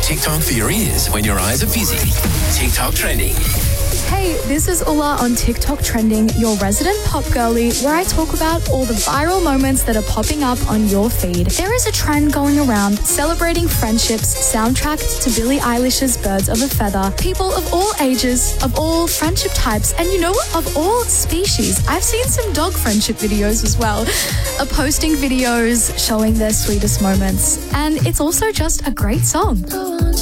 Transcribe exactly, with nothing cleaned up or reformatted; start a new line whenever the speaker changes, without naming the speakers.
TikTok for your ears when your eyes are busy. TikTok trending.
Hey, this is Ulla on TikTok Trending, your resident pop girly, where I talk about all the viral moments that are popping up on your feed. There is a trend going around celebrating friendships soundtracked to Billie Eilish's Birds of a Feather. People of all ages, of all friendship types, and you know what? Of all species. I've seen some dog friendship videos as well, are posting videos showing their sweetest moments. And it's also just a great song.